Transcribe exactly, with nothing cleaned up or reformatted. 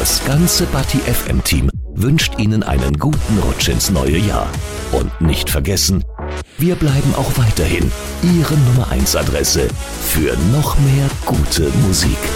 Das ganze Bati F M-Team wünscht Ihnen einen guten Rutsch ins neue Jahr. Und nicht vergessen, wir bleiben auch weiterhin Ihre Nummer eins Adresse für noch mehr gute Musik.